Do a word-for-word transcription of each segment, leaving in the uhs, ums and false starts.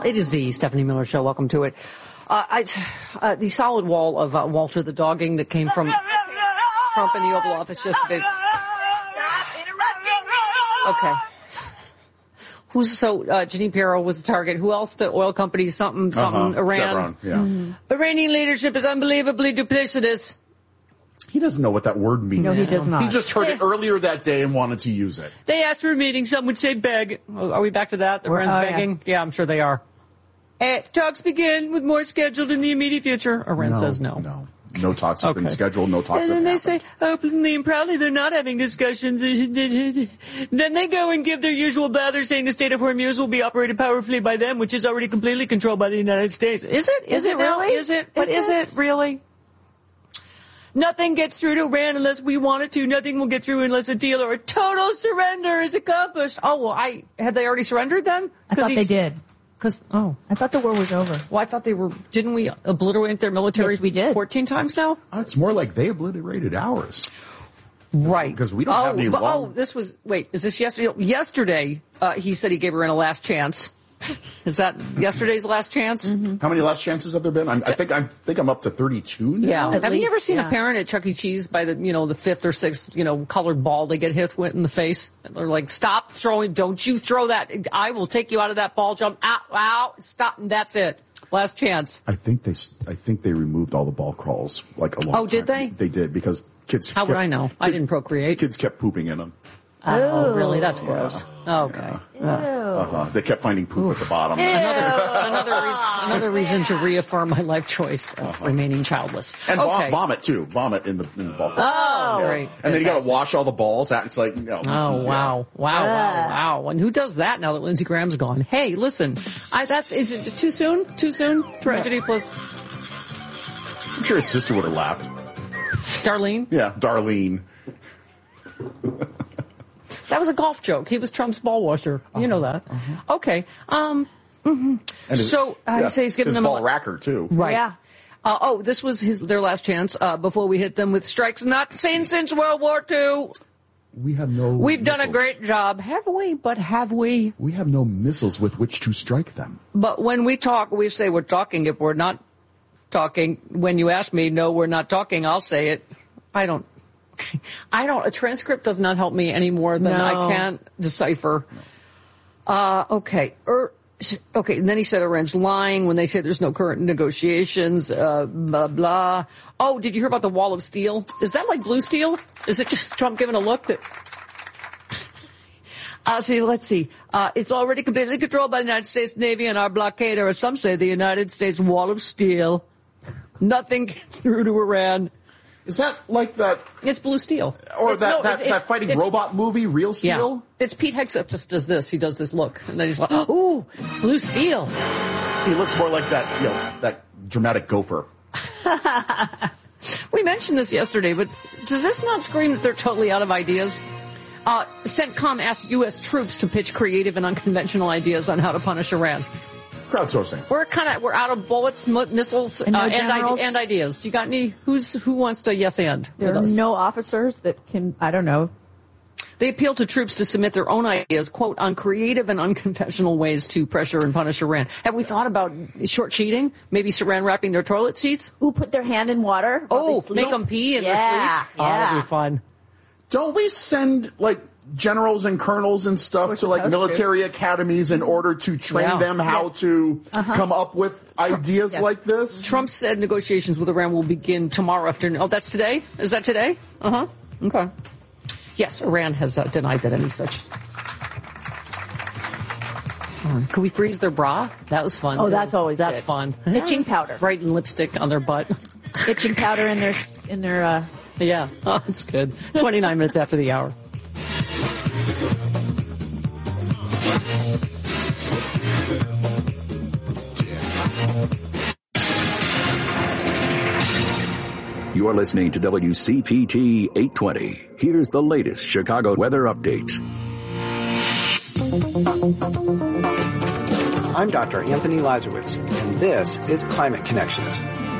It is the Stephanie Miller Show. Welcome to it. Uh, I, uh, the solid wall of uh, Walter the dogging that came from Trump in the Oval Office yesterday. Okay. Who's so? Uh, Jeanine Pirro was the target. Who else? The oil company, something, something. Uh-huh. Iran. Chevron, yeah. Mm-hmm. Iranian leadership is unbelievably duplicitous. He doesn't know what that word means. No, he does not. He just heard it earlier that day and wanted to use it. They asked for a meeting. Some would say beg. Are we back to that? The Iran's oh, begging? Yeah. yeah, I'm sure they are. Uh, talks begin with more scheduled in the immediate future. Iran no, says no. No. No talks have okay. been scheduled. No talks and have then they happened. say openly and proudly they're not having discussions. Then they go and give their usual blather saying the state of Hormuz will be operated powerfully by them, which is already completely controlled by the United States. Is it? Is, is it, it really? Is it? But is, is it really? Nothing gets through to Iran unless we want it to. Nothing will get through unless a deal or a total surrender is accomplished. Oh, well, I had they already surrendered then? I thought they did. Because oh, I thought the war was over. Well, I thought they were. Didn't we obliterate their military? Yes, we did. fourteen times now. Oh, it's more like they obliterated ours. Right. Because we don't oh, have any but, long... Oh, this was... Wait, is this yesterday? Yesterday, uh, he said he gave Iran a last chance. Is that yesterday's last chance? Mm-hmm. How many last chances have there been? I'm, I think I think I'm up to thirty-two now. Yeah. At have least, you ever seen yeah. a parent at Chuck E. Cheese by the, you know, the fifth or sixth, you know, colored ball they get hit with in the face? And they're like, stop throwing, don't you throw that. I will take you out of that ball jump. Ow, ow, stop, and that's it. Last chance. I think they I think they removed all the ball crawls like a long Oh, time. did they? They did because kids... How kept, would I know? I didn't procreate. Kids kept pooping in them. Oh, really? That's gross. Oh, okay. Ew. Uh-huh. They kept finding poop Oof. at the bottom. Another, another, reason, another reason to reaffirm my life choice of uh-huh. remaining childless. And okay. vom- vomit, too. Vomit in the, in the ball. Oh, yeah. great. And then you got to wash all the balls out. It's like, no. Oh, yeah. wow. Wow, wow, wow. And who does that now that Lindsey Graham's gone? Hey, listen, I, that's, is it too soon? Too soon? Tragedy plus... I'm sure his sister would have laughed. Darlene? Yeah, Darlene. That was a golf joke. He was Trump's ball washer. You uh-huh, know that. Uh-huh. Okay. Um, mm-hmm. And his, so, uh, yeah, you say he's giving his them ball a... racker, too. Right. Yeah. Uh, oh, this was his their last chance uh, before we hit them with strikes not seen since World War Two. We have no We've missiles. done a great job, have we? But have we? We have no missiles with which to strike them. But when we talk, we say we're talking. If we're not talking, when you ask me, no, we're not talking, I'll say it. I don't. I don't. A transcript does not help me any more than No. I can't decipher. No. Uh, okay. Er, okay. And then he said Iran's lying when they say there's no current negotiations. Uh, blah blah. Oh, did you hear about the wall of steel? Is that like blue steel? Is it just Trump giving a look that? Uh, see, let's see. Uh, it's already completely controlled by the United States Navy and our blockade, or as some say, the United States wall of steel. Nothing gets through to Iran. Is that like that? It's blue steel. Or it's, that, no, that, it's, it's, that fighting it's, robot movie, Real Steel? Yeah. It's Pete Hegseth just does this. He does this look. And then he's like, ooh, blue steel. He looks more like that, you know, that dramatic gopher. We mentioned this yesterday, but does this not scream that they're totally out of ideas? Uh, CENTCOM asked U S troops to pitch creative and unconventional ideas on how to punish Iran. Crowdsourcing. We're kind of, we're out of bullets, m- missiles, And no uh, and, generals? and ideas. Do you got any, who's, who wants to yes and There with are us? no officers that can, I don't know. They appeal to troops to submit their own ideas, quote, on creative and unconventional ways to pressure and punish Iran. Have we thought about short cheating? Maybe saran wrapping their toilet seats? Who put their hand in water? while Oh, they sleep? make them pee in yeah, their sleep? Oh, Yeah. that'd be fun. Don't we send, like, generals and colonels and stuff We're to, like, supposed military academies in order to train Yeah. them how Yes. to Uh-huh. come up with ideas Yes. like this? Trump said negotiations with Iran will begin tomorrow afternoon. Oh, that's today? Is that today? Uh-huh. Okay. Yes, Iran has uh, denied that any such. Hmm. Could we freeze their bra? That was fun. Oh, too. that's always That's good. fun. Itching powder. Right, and lipstick on their butt. Itching powder in their, in their, uh, Yeah, oh, that's good. twenty-nine minutes after the hour. You're listening to W C P T eight twenty. Here's the latest Chicago weather updates. I'm Doctor Anthony Lazarowitz, and this is Climate Connections.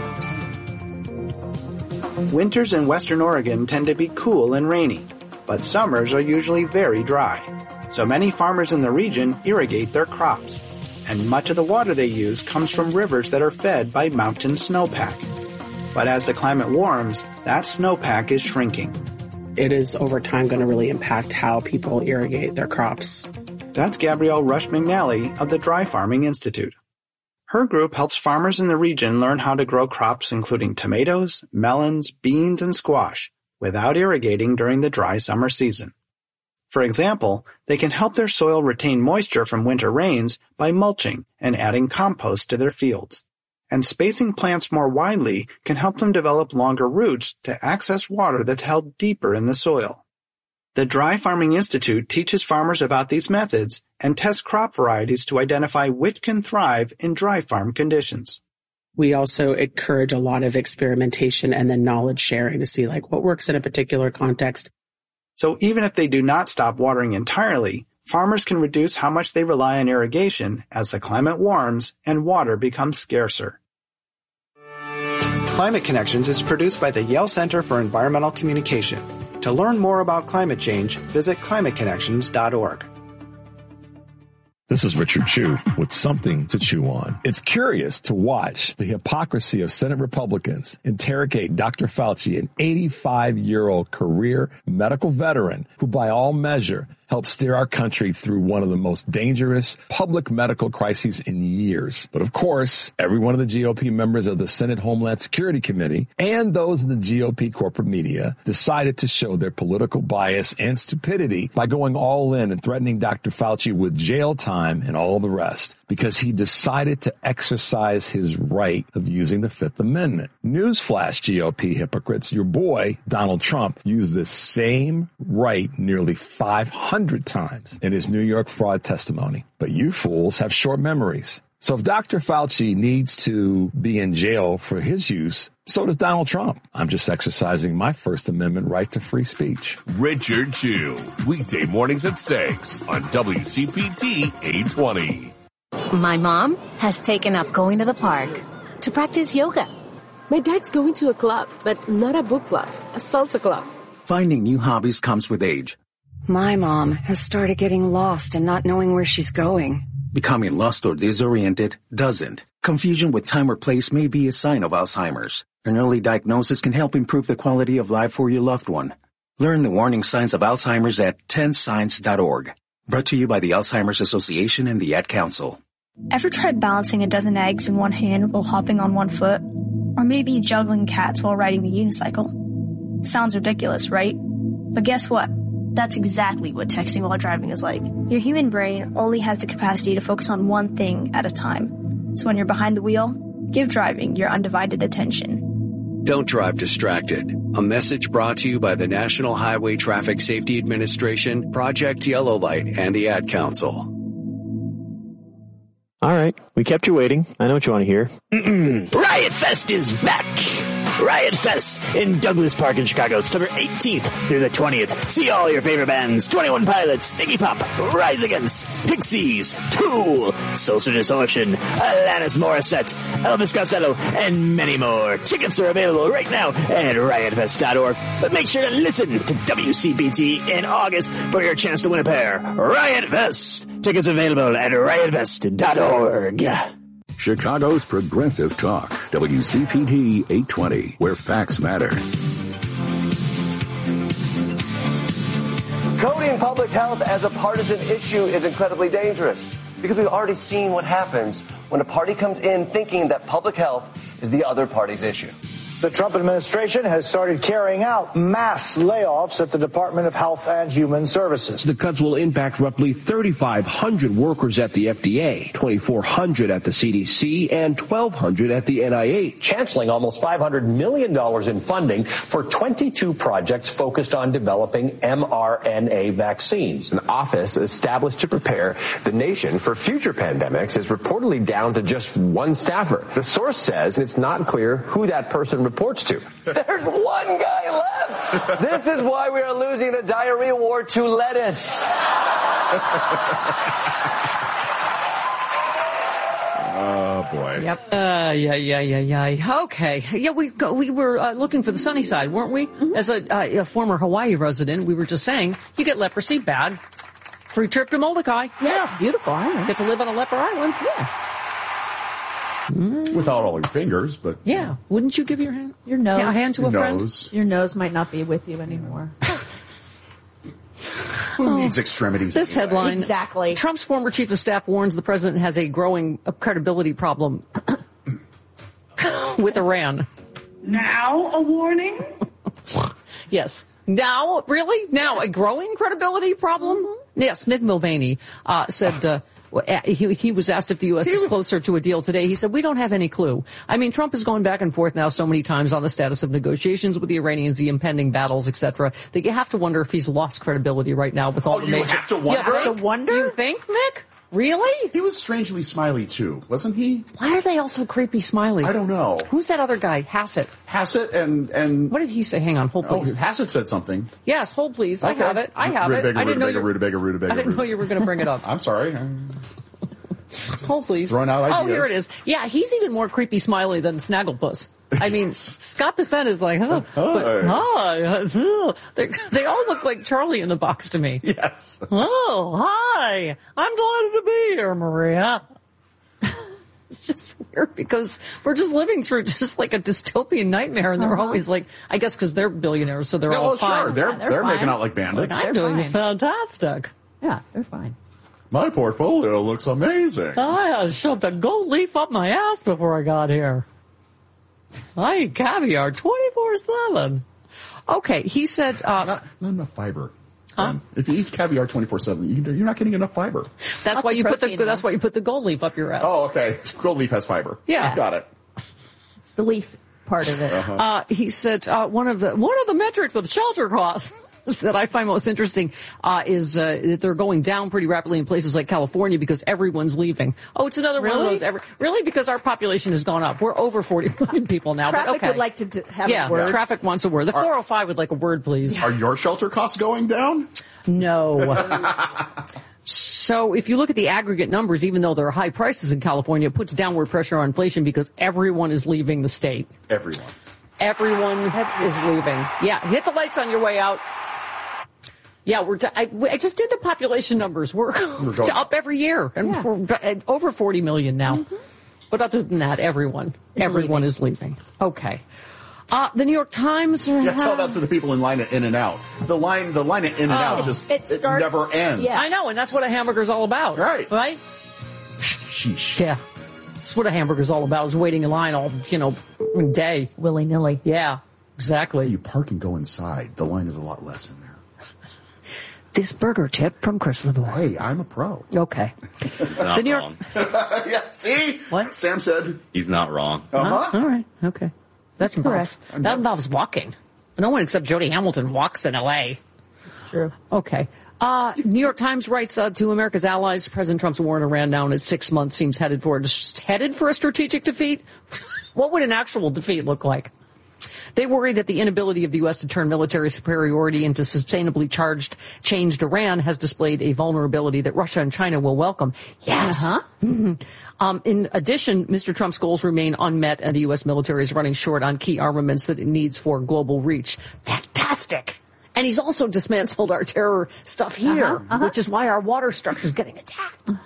Winters in Western Oregon tend to be cool and rainy, but summers are usually very dry. So many farmers in the region irrigate their crops. and much of the water they use comes from rivers that are fed by mountain snowpack. But as the climate warms, that snowpack is shrinking. It is over time going to really impact how people irrigate their crops. That's Gabrielle Rush McNally of the Dry Farming Institute. Her group helps farmers in the region learn how to grow crops including tomatoes, melons, beans, and squash without irrigating during the dry summer season. For example, they can help their soil retain moisture from winter rains by mulching and adding compost to their fields. And spacing plants more widely can help them develop longer roots to access water that's held deeper in the soil. The Dry Farming Institute teaches farmers about these methods and tests crop varieties to identify which can thrive in dry farm conditions. We also encourage a lot of experimentation and then knowledge sharing to see like what works in a particular context. So even if they do not stop watering entirely, farmers can reduce how much they rely on irrigation as the climate warms and water becomes scarcer. Climate Connections is produced by the Yale Center for Environmental Communication. To learn more about climate change, visit climate connections dot org. This is Richard Chew with something to chew on. It's curious to watch the hypocrisy of Senate Republicans interrogate Doctor Fauci, an eighty-five-year-old career medical veteran who by all measure helped steer our country through one of the most dangerous public medical crises in years. But of course, every one of the G O P members of the Senate Homeland Security Committee and those in the G O P corporate media decided to show their political bias and stupidity by going all in and threatening Doctor Fauci with jail time and all the rest because he decided to exercise his right of using the Fifth Amendment. Newsflash, G O P hypocrites, your boy, Donald Trump, used the same right nearly five hundred times in his New York fraud testimony. But you fools have short memories. So if Doctor Fauci needs to be in jail for his use, so does Donald Trump. I'm just exercising my First Amendment right to free speech. Richard Chew, weekday mornings at six on W C P T eight twenty. My mom has taken up going to the park to practice yoga. My dad's going to a club, but not a book club, a salsa club. Finding new hobbies comes with age. My mom has started getting lost and not knowing where she's going. Becoming lost or disoriented doesn't. Confusion with time or place may be a sign of Alzheimer's. An early diagnosis can help improve the quality of life for your loved one. Learn the warning signs of Alzheimer's at ten signs dot org. Brought to you by the Alzheimer's Association and the Ad Council. Ever tried balancing a dozen eggs in one hand while hopping on one foot? Or maybe juggling cats while riding a unicycle? Sounds ridiculous, right? But guess what? That's exactly what texting while driving is like. Your human brain only has the capacity to focus on one thing at a time. So when you're behind the wheel, give driving your undivided attention. Don't drive distracted. A message brought to you by the National Highway Traffic Safety Administration, Project Yellow Light, and the Ad Council. All right, we kept you waiting. I know what you want to hear. Riot Fest is back! Riot Fest in Douglas Park in Chicago, September eighteenth through the twentieth. See all your favorite bands, twenty-one Pilots, Iggy Pop, Rise Against, Pixies, Tool, Social Distortion, Alanis Morissette, Elvis Costello, and many more. Tickets are available right now at riot fest dot org. But make sure to listen to W C P T in August for your chance to win a pair. Riot Fest! Tickets available at riot fest dot org. Chicago's Progressive Talk, W C P T eight twenty, where facts matter. Coding public health as a partisan issue is incredibly dangerous because we've already seen what happens when a party comes in thinking that public health is the other party's issue. The Trump administration has started carrying out mass layoffs at the Department of Health and Human Services. The cuts will impact roughly thirty-five hundred workers at the F D A, twenty-four hundred at the C D C, and twelve hundred at the N I H. Canceling almost five hundred million dollars in funding for twenty-two projects focused on developing mRNA vaccines. An office established to prepare the nation for future pandemics is reportedly down to just one staffer. The source says it's not clear who that person reports to. There's one guy left. This is why we are losing a diarrhea war to lettuce. Oh, boy. Yep. Uh, yeah, yeah, yeah, yeah. Okay. Yeah, we go, we were uh, looking for the sunny side, weren't we? Mm-hmm. As a, uh, a former Hawaii resident, we were just saying, you get leprosy, bad. Free trip to Molokai. Yeah, yeah. It's beautiful. I Get to live on a leper island. Yeah. Mm. Without all your fingers, but yeah. Wouldn't you give your hand, your nose, yeah, a hand to your a friend? Nose. Your nose might not be with you anymore. Who oh, needs extremities? This anyway? headline: exactly. Trump's former chief of staff warns the president has a growing credibility problem with Iran. Now a warning? Yes. Now, really? Now a growing credibility problem? Mm-hmm. Yes, Mick Mulvaney uh, said uh, he, he was asked if the U S is closer to a deal today. He said, we don't have any clue. I mean, Trump is going back and forth now so many times on the status of negotiations with the Iranians, the impending battles, et cetera, that you have to wonder if he's lost credibility right now with all oh, the you major... have to wonder? You have to wonder? You think, Mick? Really? He was strangely smiley, too, wasn't he? Why are they all so creepy smiley? I don't know. Who's that other guy? Hassett. Hassett and... and what did he say? Hang on, hold please. Oh, Hassett said something. Yes, hold please. Okay. I have it. I have rutabaga, it. I didn't know you rutabaga, rutabaga, I didn't know you were going to bring it up. I'm sorry. Hold please. Throwing out ideas. Oh, here it is. Yeah, he's even more creepy smiley than Snagglepuss. I mean, Scott Bissett is like, huh, but, hi. They, they all look like Charlie in the Box to me. Yes. Oh, hi. I'm delighted to be here, Maria. It's just weird because we're just living through just like a dystopian nightmare, and they're uh-huh. always like, I guess because they're billionaires, so they're yeah, all well, fine. Sure. They're, yeah, they're, they're fine. making out like bandits. Like, I'm they're doing fine. fantastic. Yeah, they're fine. My portfolio looks amazing. I shoved a gold leaf up my ass before I got here. I eat caviar twenty-four seven. Okay, he said... Uh, not, not enough fiber. Huh? If you eat caviar twenty-four seven, you're not getting enough fiber. That's Lots why you put the though. That's why you put the gold leaf up your ass. Oh, okay. Gold leaf has fiber. Yeah. Got it. The leaf part of it. Uh-huh. Uh, he said uh, one of the one of the metrics of shelter costs that I find most interesting uh, is uh, that they're going down pretty rapidly in places like California because everyone's leaving. Oh, it's another really? one of those. Every, really, because our population has gone up. We're over forty million people now. Traffic but okay. would like to d- have yeah, a word. Traffic wants a word. The four oh five would like a word, please. Are your shelter costs going down? No. So if you look at the aggregate numbers, even though there are high prices in California, it puts downward pressure on inflation because everyone is leaving the state. Everyone. Everyone is leaving. Yeah, hit the lights on your way out. Yeah, we're. T- I, I just did the population numbers. We're, we're up every year, and yeah. we're at over forty million now. Mm-hmm. But other than that, everyone, is everyone leaving. is leaving. Okay. Uh, the New York Times. Yeah, have... tell that to the people in line at In and Out. The line, the line at In and Out oh, just it, starts, it never ends. Yeah. I know, and that's what a hamburger's all about. Right. Right. Sheesh. Yeah. That's what a hamburger's all about, is waiting in line all, you know, day. Willy-nilly. Yeah, exactly. You park and go inside. The line is a lot less in there. This burger tip from Chris LeBoy. Hey, I'm a pro. Okay. He's not the New wrong. York... yeah, see? What? Sam said. He's not wrong. Uh-huh. Oh, all right, okay. That's involves, that involves walking. No one except Jody Hamilton walks in L A. That's true. Okay. Uh, New York Times writes uh, to America's allies, President Trump's war in Iran now in its six months seems headed for headed for a strategic defeat. What would an actual defeat look like? They worry that the inability of the U S to turn military superiority into sustainably charged, changed Iran has displayed a vulnerability that Russia and China will welcome. Yes. Uh-huh. Mm-hmm. Um, in addition, Mister Trump's goals remain unmet, and the U S military is running short on key armaments that it needs for global reach. Fantastic. And he's also dismantled our terror stuff here, uh-huh, uh-huh. which is why our water structure is getting attacked. Uh-huh.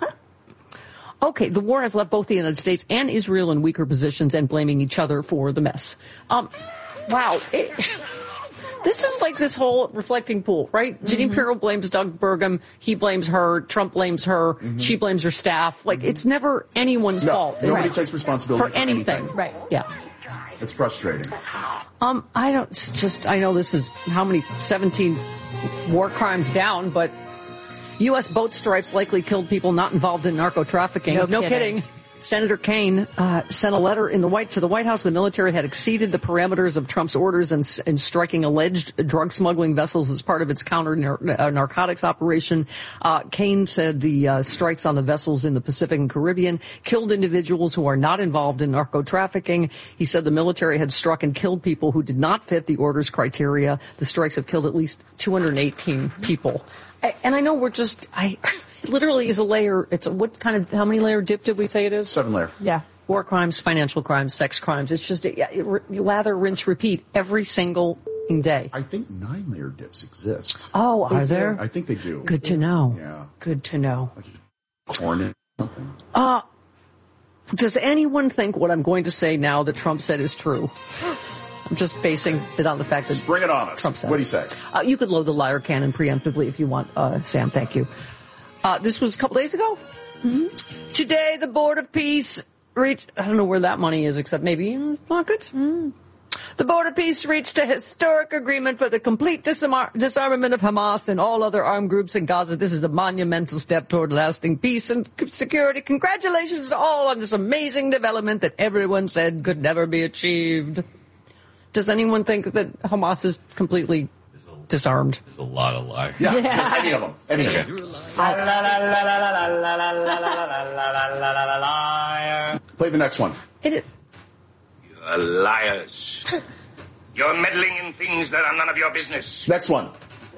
Okay, the war has left both the United States and Israel in weaker positions and blaming each other for the mess. Um, wow. It, this is like this whole reflecting pool, right? Mm-hmm. Jeanine Pirro blames Doug Burgum. He blames her. Trump blames her. Mm-hmm. She blames her staff. Like, mm-hmm. it's never anyone's no, fault. Nobody right. takes responsibility for, for anything. anything. Right. Yeah. It's frustrating. Um, I don't just, I know this is how many, seventeen war crimes down, but U S boat stripes likely killed people not involved in narco trafficking. No, no kidding. kidding. Senator Kaine uh, sent a letter in the White to the White House. The military had exceeded the parameters of Trump's orders in, in striking alleged drug smuggling vessels as part of its counter nar- narcotics operation. Uh, Kaine said the uh, strikes on the vessels in the Pacific and Caribbean killed individuals who are not involved in narco trafficking. He said the military had struck and killed people who did not fit the order's criteria. The strikes have killed at least two hundred eighteen people. I, and I know we're just, I, it literally is a layer. It's a, what kind of, how many layer dip did we say it is? Seven layer. Yeah. War crimes, financial crimes, sex crimes. It's just, it, it, lather, rinse, repeat every single Thanksgiving Day. I think nine-layer dips exist. Oh, are there? I think they do. Good to know. Yeah. Good to know. Corn and something. Uh, does anyone think what I'm going to say now that Trump said is true? I'm just basing it on the fact that Bring it on us. Trump said. What do you say? Uh, you could load the liar cannon preemptively if you want, uh, Sam. Thank you. Uh, this was a couple days ago. Mm-hmm. Today, the Board of Peace reached, I don't know where that money is, except maybe in his pocket. Mm. The Board of Peace reached a historic agreement for the complete disarm- disarmament of Hamas and all other armed groups in Gaza. This is a monumental step toward lasting peace and security. Congratulations to all on this amazing development that everyone said could never be achieved. Does anyone think that Hamas is completely disarmed? There's a lot of lies. Yeah, yeah. Just any of them. Any of them. Play the next one. It, You're liars. You're meddling in things that are none of your business. Next one.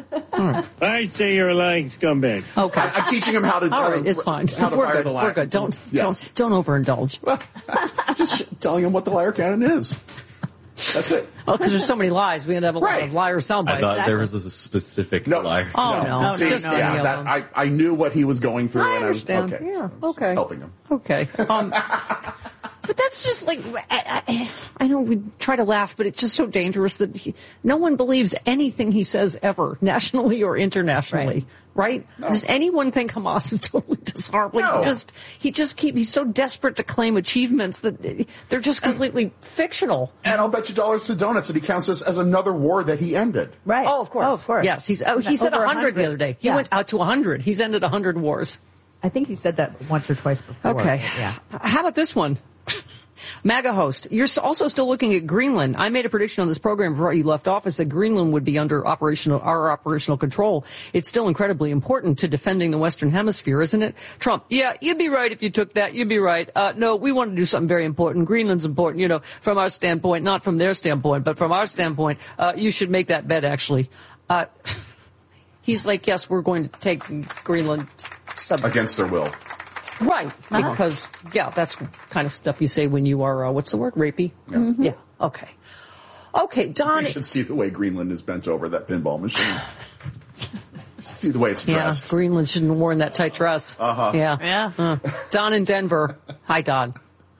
I say you're a lying scumbag. Okay. I, I'm teaching him how to. All how right, to, it's fine. How to We're fire good. the liar. We're good. Don't Yes. don't don't overindulge. Just telling him what the liar cannon is. That's it. Oh, because there's so many lies, we end up have a lot of liar sound I bites. thought there was a specific No. liar. Oh no, no. See, just any yeah, of that, them. I, I knew what he was going through, I and I was understand. okay. Yeah. So I was Okay. helping him. Okay. Um, but that's just like, I, I, I know we try to laugh, but it's just so dangerous that he, no one believes anything he says ever, nationally or internationally. Right? No. Does anyone think Hamas is totally disarmed? Like, No. just, he just keep, he's so desperate to claim achievements that they're just completely fictional. And I'll bet you dollars to donuts that he counts this as another war that he ended. Right. Oh, of course. Oh, of course. Yes, he's, oh, he said Over one hundred the other day. He Yeah. went out to one hundred. He's ended one hundred wars. I think he said that once or twice before. Okay. Yeah. How about this one? MAGA host, you're also still looking at Greenland. I made a prediction on this program before you left office that Greenland would be under operational, our operational control. It's still incredibly important to defending the Western Hemisphere, isn't it? Trump, yeah, you'd be right if you took that. You'd be right. Uh, no, we want to do something very important. Greenland's important, you know, from our standpoint, not from their standpoint, but from our standpoint, uh, you should make that bet, actually. Uh, he's like, yes, we're going to take Greenland sub- Against their will. Right, Uh-huh. because, yeah, that's kind of stuff you say when you are, uh, what's the word, rapey? Yeah. Mm-hmm. Yeah, okay. Okay, Don. You should see the way Greenland is bent over that pinball machine. See the way it's Yeah, dressed. Greenland shouldn't have worn that tight dress. Uh-huh. Yeah. Yeah. Uh, Don in Denver. Hi, Don.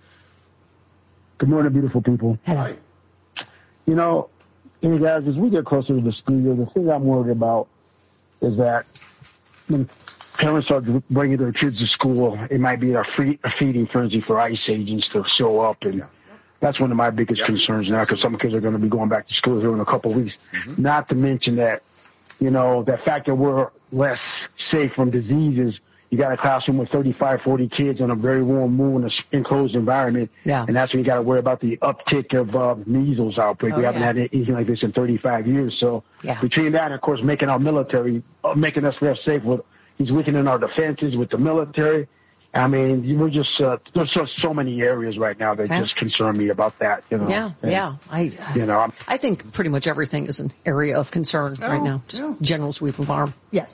Good morning, beautiful people. Hello. You know, you guys, as we get closer to the school year, the thing I'm worried about is that when parents start bringing their kids to school, it might be a, free, a feeding frenzy for ICE agents to show up. And that's one of my biggest Yep. concerns now, because some kids are going to be going back to school here in a couple of weeks. Mm-hmm. Not to mention that, you know, the fact that we're less safe from diseases. You got a classroom with thirty-five, forty kids on a very warm moon, an enclosed environment. Yeah. And that's when you got to worry about the uptick of uh, measles outbreak. Oh, we haven't yeah. had anything like this in thirty-five years. So Yeah. between that and, of course, making our military, uh, making us less safe, with, he's weakening our defenses with the military. I mean, we're just, uh, there's just so many areas right now that Yeah. just concern me about that, you know. Yeah, And, yeah. I, You know, I'm, I think pretty much everything is an area of concern right now. Just general sweep of arm. Yes.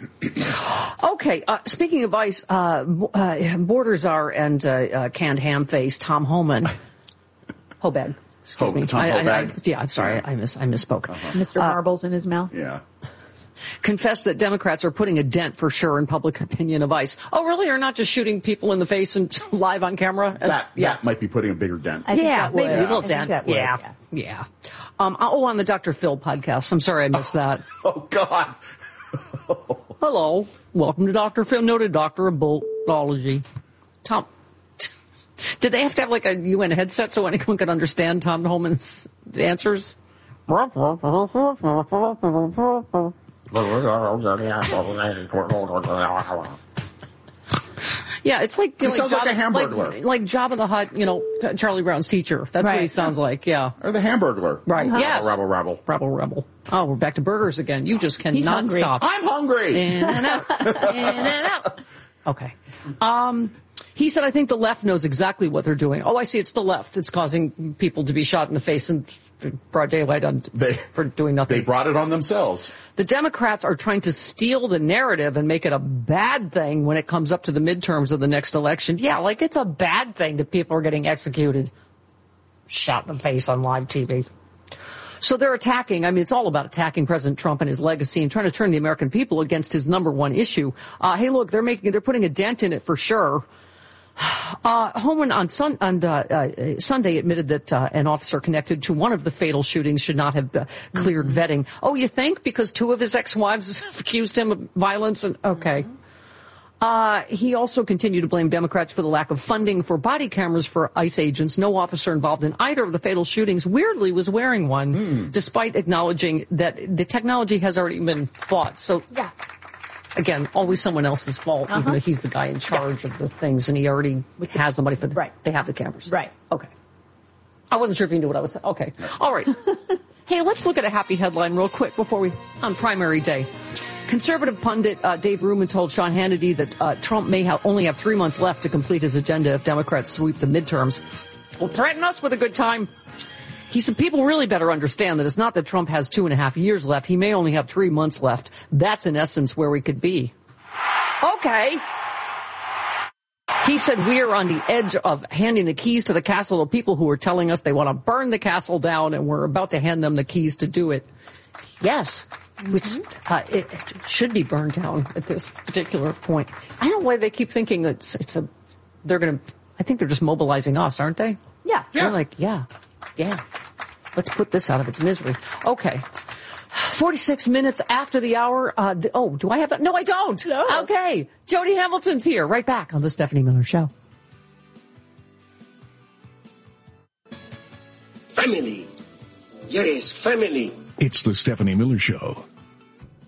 Okay, uh, speaking of ICE, uh, b- uh, border czar and uh, uh, canned ham face Tom Homan, Hobag, excuse Ho- me. Tom I, I, I, Hobag? yeah, I'm sorry, I miss I misspoke. Mister Marbles in his mouth. Yeah. Confessed that Democrats are putting a dent for sure in public opinion of ICE. Oh, really? Or not just shooting people in the face and live on camera? And- That, yeah. that might be putting a bigger dent. I think Yeah, that would. maybe a little I think dent. that would, Yeah, yeah. Um, oh, on the Doctor Phil podcast. I'm sorry I missed that. Oh, God. Hello. Welcome to Doctor Phil, noted doctor of boltology. Tom, did they have to have like a U N headset so anyone could understand Tom Homan's answers? Yeah, it's like He sounds like a Jabba- Hamburglar. like, like Jabba the Hutt, you know, Charlie Brown's teacher. That's what he Right. sounds like. Yeah, Or the Hamburglar. right. Uh-huh. Yes, Rabble, rabble. rebel, rebel. Oh, we're back to burgers again. You just He's cannot hungry. stop. I'm hungry. In and out, in and out. Okay. Um, he said, I think the left knows exactly what they're doing. Oh, I see. It's the left. It's causing people to be shot in the face in broad daylight on, They- for doing nothing. They brought it on themselves. The Democrats are trying to steal the narrative and make it a bad thing when it comes up to the midterms of the next election. Yeah, like it's a bad thing that people are getting executed, shot in the face on live T V. So they're attacking. I mean, it's all about attacking President Trump and his legacy and trying to turn the American people against his number one issue. Uh, hey, look, they're making, they're putting a dent in it for sure. Uh, Homan on, sun, on uh, uh, Sunday admitted that uh, an officer connected to one of the fatal shootings should not have uh, cleared mm-hmm. vetting. Oh, you think? Because two of his ex-wives accused him of violence? And okay. Mm-hmm. Uh, he also continued to blame Democrats for the lack of funding for body cameras for ICE agents. No officer involved in either of the fatal shootings, weirdly, was wearing one, mm. despite acknowledging that the technology has already been bought. So, yeah. Again, always someone else's fault, uh-huh. even though he's the guy in charge yeah. of the things, and he already has the money for the, right. They have the cameras. Right. Okay. I wasn't sure if you knew what I was saying. Okay. All right. Hey, let's look at a happy headline real quick before we, on primary day. Conservative pundit uh, Dave Rubin told Sean Hannity that uh, Trump may have only have three months left to complete his agenda if Democrats sweep the midterms. Well, threaten us with a good time. He said people really better understand that it's not that Trump has two and a half years left. He may only have three months left. That's in essence where we could be. Okay. He said we are on the edge of handing the keys to the castle to people who are telling us they want to burn the castle down, and we're about to hand them the keys to do it. Yes. Which uh, it should be burned down at this particular point. I don't know why they keep thinking that it's, it's a. They're going to. I think they're just mobilizing us, aren't they? Yeah. They're like, yeah, yeah. Let's put this out of its misery. Okay. forty-six minutes after the hour. Uh, the, oh, do I have that? No, I don't. No. Okay. Jody Hamilton's here. Right back on the Stephanie Miller Show. Family. Yes, family. It's the Stephanie Miller Show.